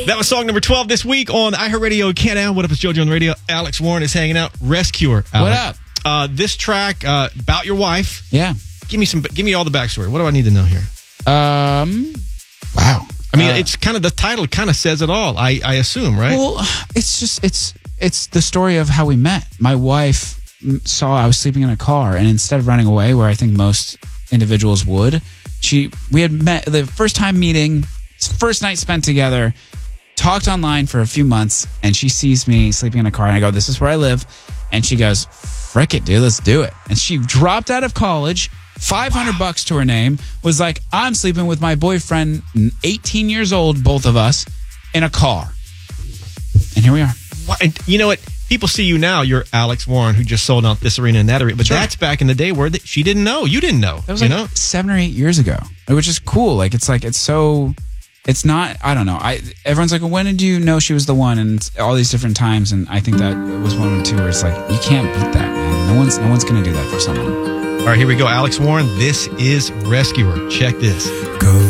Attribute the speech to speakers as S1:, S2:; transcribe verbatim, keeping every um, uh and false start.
S1: That was song number twelve this week on iHeartRadio Countdown. What up, it's JoJo on the radio. Alex Warren is hanging out. Rescuer. Alex.
S2: What up?
S1: Uh, this track uh, about your wife.
S2: Yeah.
S1: Give me some. Give me all the backstory. What do I need to know here?
S2: Um. Wow.
S1: I mean,
S2: Uh,
S1: it's kind of the title kind of says it all. I, I assume, right?
S2: Well, it's just it's it's the story of how we met. My wife saw I was sleeping in a car, and instead of running away, where I think most individuals would, she we had met the first time meeting, first night spent together, talked online for a few months, and she sees me sleeping in a car, and I go, "This is where I live," and she goes, "Frick it, dude, let's do it." And she dropped out of college. five hundred wow. bucks to her name, was like, I'm sleeping with my boyfriend, eighteen years old, both of us, in a car. And here we are.
S1: What? And you know what? People see you now. You're Alex Warren, who just sold out this arena and that arena. But sure. That's back in the day where she didn't know. You didn't know.
S2: That was
S1: you
S2: like
S1: know?
S2: seven or eight years ago, which is cool. Like, it's like, it's so, it's not, I don't know. I Everyone's like, well, when did you know she was the one? And all these different times. And I think that was one of the two where it's like, you can't beat that, man. No one's, no one's going to do that for someone.
S1: All right, here we go. Alex Warren, this is Rescuer. Check this.
S3: Go.